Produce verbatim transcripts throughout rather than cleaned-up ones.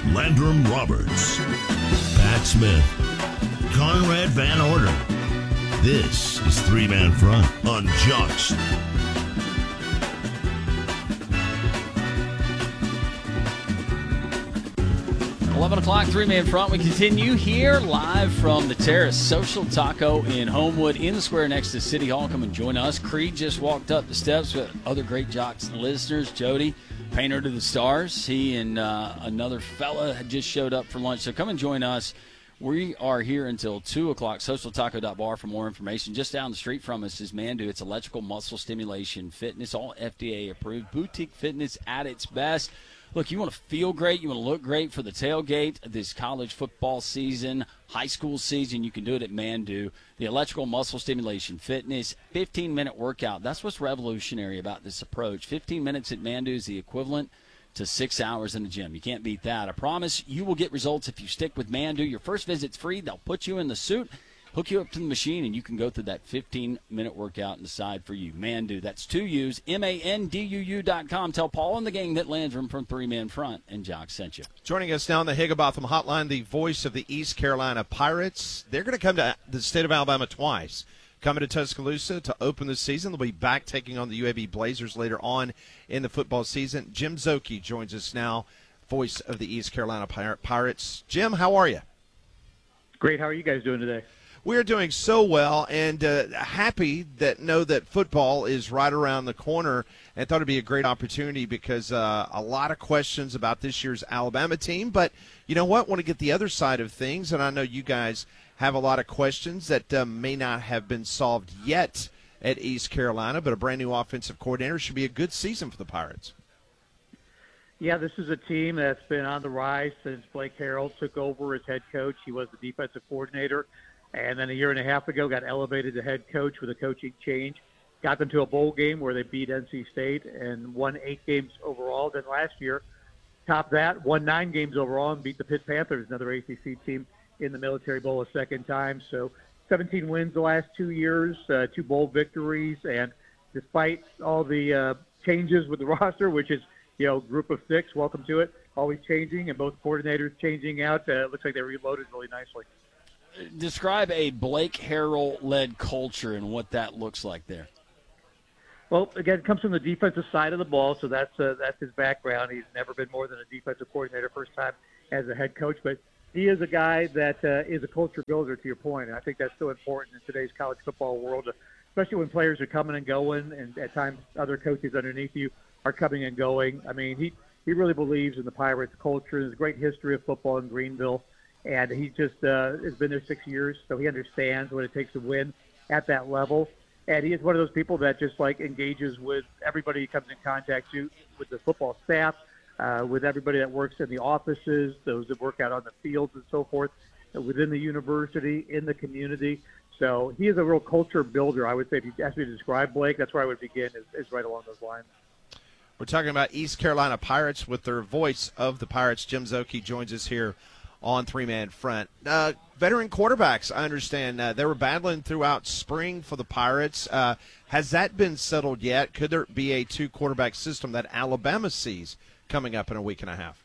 Landrum Roberts, Pat Smith, Conrad Van Order. This is Three Man Front on Jocks. eleven o'clock, three-man front. We continue here live from the Terrace Social Taco in Homewood, in the square next to City Hall. Come and join us. Creed just walked up the steps with other great Jocks listeners. Jody, painter to the stars. He and uh, another fella had just showed up for lunch. So come and join us. We are here until two o'clock. social taco dot bar for more information. Just down the street from us is Mandu. It's electrical muscle stimulation fitness, all F D A approved. Boutique fitness at its best. Look, you want to feel great, you want to look great for the tailgate this college football season, high school season, you can do it at Mandu. The electrical muscle stimulation fitness, fifteen-minute workout. That's what's revolutionary about this approach. fifteen minutes at Mandu is the equivalent to six hours in the gym. You can't beat that. I promise you will get results if you stick with Mandu. Your first visit's free. They'll put you in the suit, hook you up to the machine, and you can go through that fifteen-minute workout and decide for you. Mandu, that's two U's, M A N D U U dot com. Tell Paul and the gang that Landrum from Three Man Front and Jock sent you. Joining us now on the Higginbotham Hotline, the voice of the East Carolina Pirates. They're going to come to the state of Alabama twice. Coming to Tuscaloosa to open the season. They'll be back taking on the U A B Blazers later on in the football season. Jim Szoke joins us now, voice of the East Carolina Pirates. Jim, how are you? Great. How are you guys doing today? We're doing so well, and uh, happy that know that football is right around the corner, and thought it'd be a great opportunity because uh, a lot of questions about this year's Alabama team. But you know what? Want to get the other side of things, and I know you guys have a lot of questions that uh, may not have been solved yet at East Carolina, but a brand new offensive coordinator should be a good season for the Pirates. Yeah, this is a team that's been on the rise since Blake Harrell took over as head coach. He was the defensive coordinator. And then a year and a half ago got elevated to head coach with a coaching change. Got them to a bowl game where they beat N C State and won eight games overall. Then last year, topped that, won nine games overall and beat the Pitt Panthers, another A C C team, in the Military Bowl a second time. So seventeen wins the last two years, uh, two bowl victories. And despite all the uh, changes with the roster, which is, you know, group of six, welcome to it, always changing, and both coordinators changing out, uh, it looks like they reloaded really nicely. Describe a Blake Harrell-led culture and what that looks like there. Well, again, it comes from the defensive side of the ball, so that's uh, that's his background. He's never been more than a defensive coordinator, first time as a head coach. But he is a guy that uh, is a culture builder, to your point, and I think that's so important in today's college football world, especially when players are coming and going, and at times other coaches underneath you are coming and going. I mean, he, he really believes in the Pirates culture. There's a great history of football in Greenville. And he just uh, has been there six years, so he understands what it takes to win at that level. And he is one of those people that just, like, engages with everybody he comes in contact to, with the football staff, uh, with everybody that works in the offices, those that work out on the fields and so forth, uh, within the university, in the community. So he is a real culture builder, I would say. If you asked me to describe Blake, that's where I would begin, is, is right along those lines. We're talking about East Carolina Pirates with their voice of the Pirates. Jim Szoke joins us here on three-man front. Uh, veteran quarterbacks, I understand, uh, they were battling throughout spring for the Pirates. Uh, has that been settled yet? Could there be a two-quarterback system that Alabama sees coming up in a week and a half?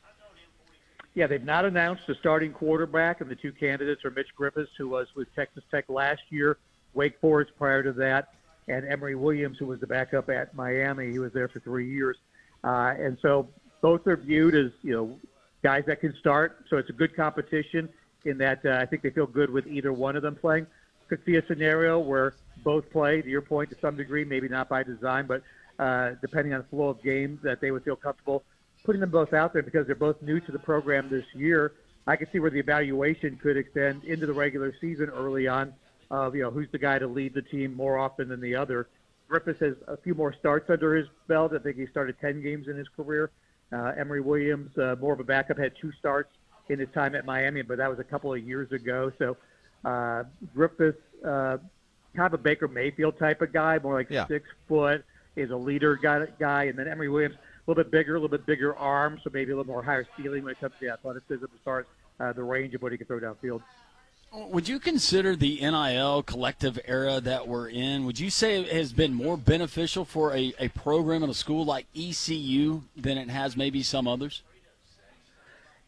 Yeah, they've not announced the starting quarterback, and the two candidates are Mitch Griffis, who was with Texas Tech last year, Wake Forest prior to that, and Emory Williams, who was the backup at Miami. He was there for three years. Uh, and so both are viewed as, you know, guys that can start, so it's a good competition in that uh, I think they feel good with either one of them playing. Could see a scenario where both play, to your point, to some degree, maybe not by design, but uh, depending on the flow of games, that they would feel comfortable putting them both out there because they're both new to the program this year. I could see where the evaluation could extend into the regular season early on of, you know, who's the guy to lead the team more often than the other. Griffiths has a few more starts under his belt. I think he started ten games in his career. Uh, Emory Williams, uh, more of a backup, had two starts in his time at Miami, but that was a couple of years ago. So uh, Griffiths, uh, kind of a Baker Mayfield type of guy, more like yeah. six foot, is a leader guy, guy. And then Emory Williams, a little bit bigger, a little bit bigger arm, so maybe a little more higher ceiling when it comes to the athleticism as far as uh, the range of what he can throw downfield. Would you consider the N I L collective era that we're in, would you say it has been more beneficial for a, a program at a school like E C U than it has maybe some others?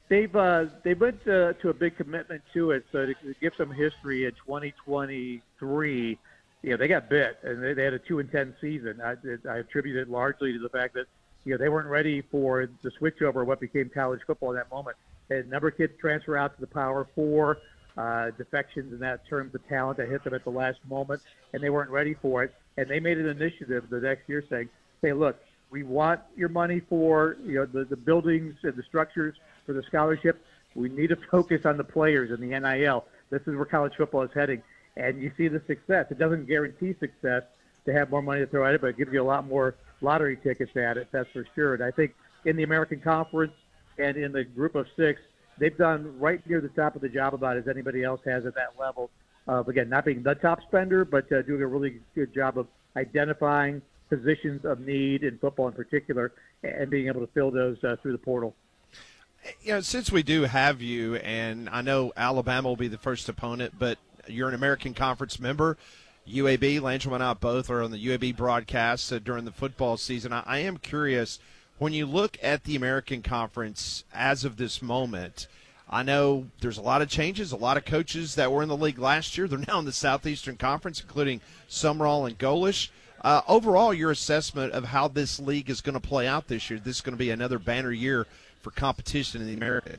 they've uh, they went uh, to a big commitment to it. So to, to give some history, in twenty twenty-three, you know, they got bit and they, they had a two and ten season. I, I attribute it largely to the fact that you know they weren't ready for the switchover of what became college football in that moment. They had a number of kids transfer out to the Power Four, uh, defections in that terms of talent that hit them at the last moment, and they weren't ready for it. And they made an initiative the next year saying, "Hey, look, we want your money for you know the, the buildings and the structures for the scholarship. We need to focus on the players and the N I L. This is where college football is heading." And you see the success. It doesn't guarantee success to have more money to throw at it, but it gives you a lot more lottery tickets at it, that's for sure. And I think in the American Conference and in the group of six, they've done right near the top of the job about as anybody else has at that level of, again, not being the top spender, but uh, doing a really good job of identifying positions of need in football in particular and being able to fill those uh, through the portal. You know, since we do have you, and I know Alabama will be the first opponent, but you're an American Conference member. U A B, Langell and I both are on the U A B broadcast uh, during the football season. I, I am curious, when you look at the American Conference as of this moment, I know there's a lot of changes, a lot of coaches that were in the league last year. They're now in the Southeastern Conference, including Sumrall and Golish. Uh, overall, your assessment of how this league is going to play out this year, this is going to be another banner year for competition in the American.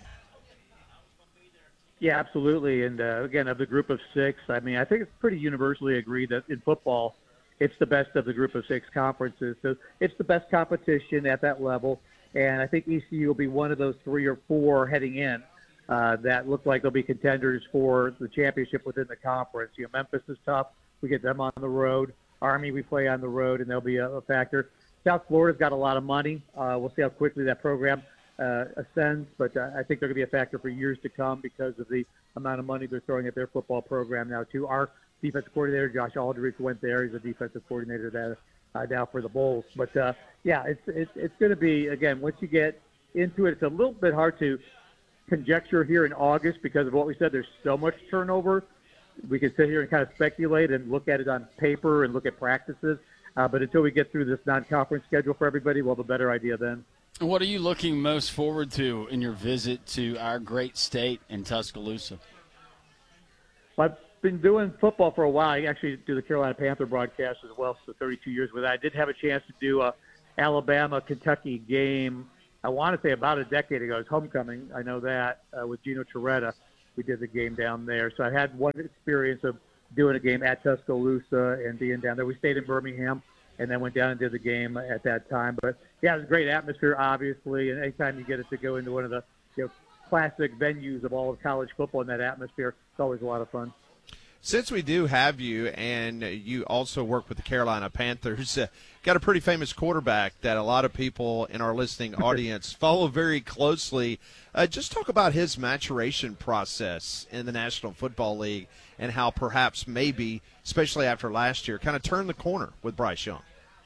Yeah, absolutely. And, uh, again, of the group of six, I mean, I think it's pretty universally agreed that in football, it's the best of the group of six conferences. So it's the best competition at that level. And I think E C U will be one of those three or four heading in uh, that look like they'll be contenders for the championship within the conference. You know, Memphis is tough. We get them on the road. Army, we play on the road, and they'll be a, a factor. South Florida's got a lot of money. Uh, we'll see how quickly that program uh, ascends, but uh, I think they're going to be a factor for years to come because of the amount of money they're throwing at their football program now, too. Our defensive coordinator, Josh Aldridge, went there. He's a defensive coordinator there uh, now for the Bulls. But, uh, yeah, it's, it's, it's going to be, again, once you get into it, it's a little bit hard to conjecture here in August because of what we said. There's so much turnover. We can sit here and kind of speculate and look at it on paper and look at practices. Uh, but until we get through this non-conference schedule for everybody, we'll have a better idea then. What are you looking most forward to in your visit to our great state in Tuscaloosa? Well, I've been doing football for a while. I actually do the Carolina Panther broadcast as well for thirty-two years with that. I did have a chance to do a Alabama-Kentucky game, I want to say about a decade ago. It was homecoming. I know that uh, with Gino Torretta. We did the game down there. So I had one experience of doing a game at Tuscaloosa and being down there. We stayed in Birmingham and then went down and did the game at that time. But, yeah, it was a great atmosphere, obviously. And anytime you get it to go into one of the you know, classic venues of all of college football in that atmosphere, it's always a lot of fun. Since we do have you, and you also work with the Carolina Panthers, uh, got a pretty famous quarterback that a lot of people in our listening audience follow very closely. Uh, just talk about his maturation process in the National Football League and how perhaps maybe, especially after last year, kind of turned the corner with Bryce Young.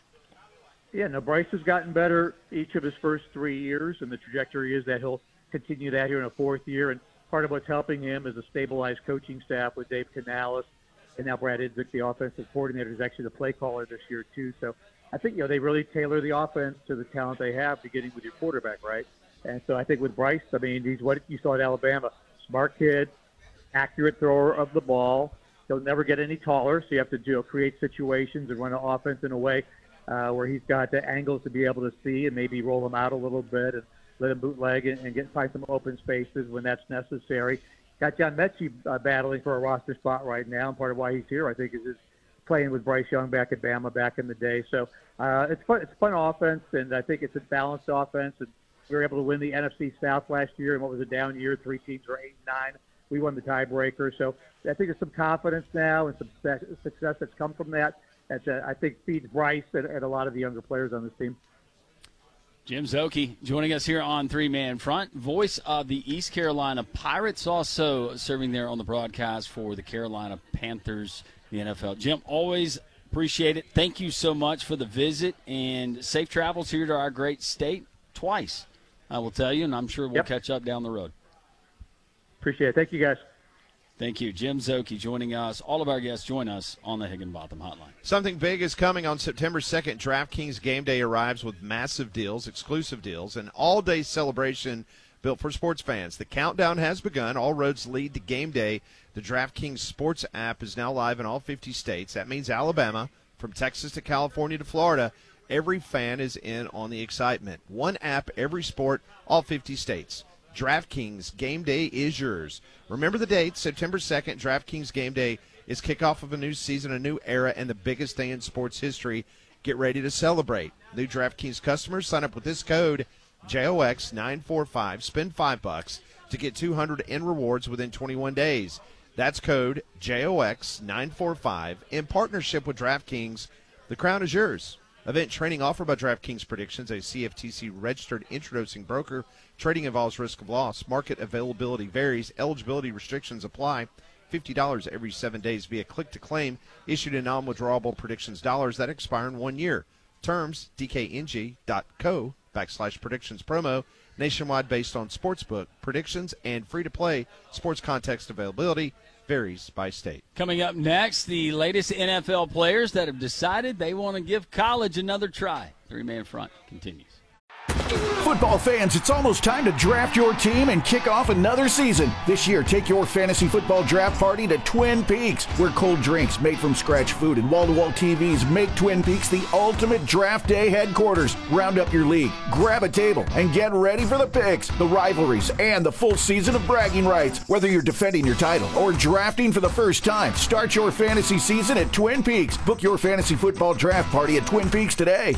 Yeah, no, Bryce has gotten better each of his first three years, and the trajectory is that he'll continue that here in a fourth year. And part of what's helping him is a stabilized coaching staff with Dave Canales and now Brad Idzik, the offensive coordinator, is actually the play caller this year too. So I think, you know, they really tailor the offense to the talent they have, beginning with your quarterback, right? And so I think with Bryce, I mean, he's what you saw at Alabama. Smart kid, accurate thrower of the ball. He'll never get any taller, so you have to you know, create situations and run an offense in a way uh, where he's got the angles to be able to see and maybe roll him out a little bit and let him bootleg and, and get find some open spaces when that's necessary. Got John Mechie uh, battling for a roster spot right now, and part of why he's here, I think, is his playing with Bryce Young back at Bama back in the day. So uh, it's fun. It's fun offense, and I think it's a balanced offense. And we were able to win the N F C South last year, and what was a down year? Three teams were eight and nine. We won the tiebreaker. So I think there's some confidence now and some success that's come from that. That uh, I think feeds Bryce and, and a lot of the younger players on this team. Jim Szoke joining us here on Three Man Front, voice of the East Carolina Pirates, also serving there on the broadcast for the Carolina Panthers, the N F L. Jim, always appreciate it. Thank you so much for the visit, and safe travels here to our great state twice, I will tell you, and I'm sure we'll yep. catch up down the road. Appreciate it. Thank you, guys. Thank you. Jim Szoke joining us. All of our guests join us on the Higginbotham Hotline. Something big is coming on September second. DraftKings Game Day arrives with massive deals, exclusive deals, an all-day celebration built for sports fans. The countdown has begun. All roads lead to game day. The DraftKings Sports app is now live in all fifty states. That means Alabama, from Texas to California to Florida, every fan is in on the excitement. One app, every sport, all fifty states. DraftKings Game Day is yours. Remember the date, September second. DraftKings Game Day is kickoff of a new season, a new era, and the biggest day in sports history. Get ready to celebrate. New DraftKings customers sign up with this code J O X nine four five. Spend five bucks to get two hundred in rewards within twenty-one days. That's code J O X nine four five. In partnership with DraftKings, the crown is yours. Event training offered by DraftKings Predictions, a C F T C-registered introducing broker. Trading involves risk of loss. Market availability varies. Eligibility restrictions apply. fifty dollars every seven days via click-to-claim. Issued in non-withdrawable predictions dollars that expire in one year. Terms, dkng.co backslash predictions promo. Nationwide based on sportsbook predictions and free-to-play. Sports context availability varies by state. Coming up next, the latest N F L players that have decided they want to give college another try. Three-man front continues. Football fans, it's almost time to draft your team and kick off another season. This year, take your fantasy football draft party to Twin Peaks, where cold drinks, made from scratch food, and wall-to-wall T Vs make Twin Peaks the ultimate draft day headquarters. Round up your league, grab a table, and get ready for the picks, the rivalries, and the full season of bragging rights. Whether you're defending your title or drafting for the first time, start your fantasy season at Twin Peaks. Book your fantasy football draft party at Twin Peaks today.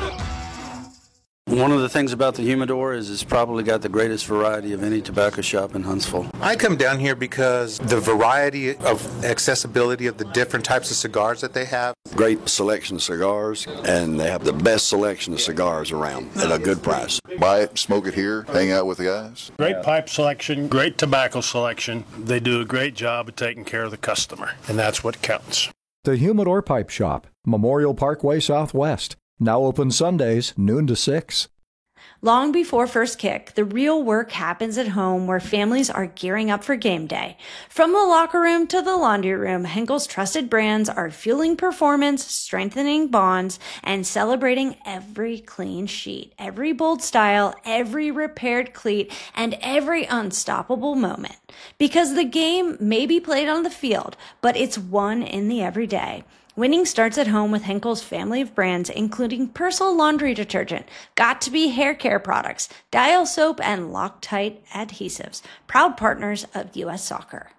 One of the things about the Humidor is it's probably got the greatest variety of any tobacco shop in Huntsville. I come down here because the variety of accessibility of the different types of cigars that they have. Great selection of cigars, and they have the best selection of cigars around at a good price. Buy it, smoke it here, hang out with the guys. Great pipe selection, great tobacco selection. They do a great job of taking care of the customer, and that's what counts. The Humidor Pipe Shop, Memorial Parkway Southwest. Now open Sundays, noon to six. Long before first kick, the real work happens at home where families are gearing up for game day. From the locker room to the laundry room, Henkel's trusted brands are fueling performance, strengthening bonds, and celebrating every clean sheet, every bold style, every repaired cleat, and every unstoppable moment. Because the game may be played on the field, but it's won in the everyday. Winning starts at home with Henkel's family of brands, including Persil laundry detergent, Got2b hair care products, Dial soap, and Loctite adhesives, proud partners of U S Soccer.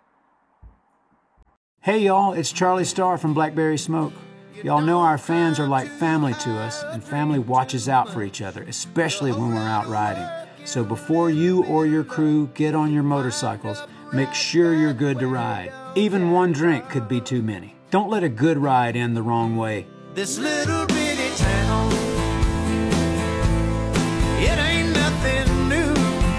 Hey y'all, it's Charlie Starr from Blackberry Smoke. Y'all know our fans are like family to us, and family watches out for each other, especially when we're out riding. So before you or your crew get on your motorcycles, make sure you're good to ride. Even one drink could be too many. Don't let a good ride end the wrong way. This little bitty town, it ain't nothing new.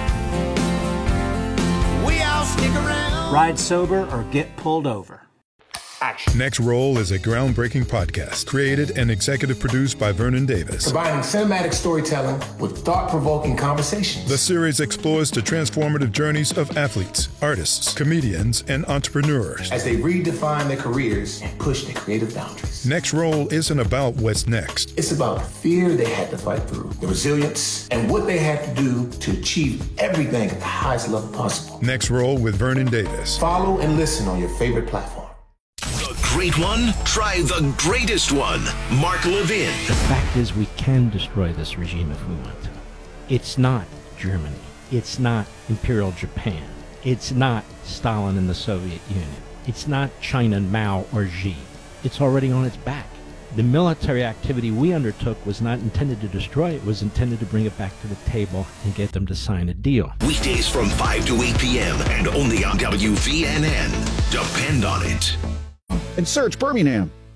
We all stick around. Ride sober or get pulled over. Action. Next Roll is a groundbreaking podcast created and executive produced by Vernon Davis. Combining cinematic storytelling with thought-provoking conversations. The series explores the transformative journeys of athletes, artists, comedians, and entrepreneurs as they redefine their careers and push their creative boundaries. Next Roll isn't about what's next. It's about the fear they had to fight through, the resilience, and what they had to do to achieve everything at the highest level possible. Next Roll with Vernon Davis. Follow and listen on your favorite platform. Great one? Try the greatest one. Mark Levin. The fact is, we can destroy this regime if we want to. It's not Germany. It's not Imperial Japan. It's not Stalin and the Soviet Union. It's not China, Mao, or Xi. It's already on its back. The military activity we undertook was not intended to destroy it. It was intended to bring it back to the table and get them to sign a deal. Weekdays from five to eight p.m. and only on W V N N. Depend on it. And search Birmingham.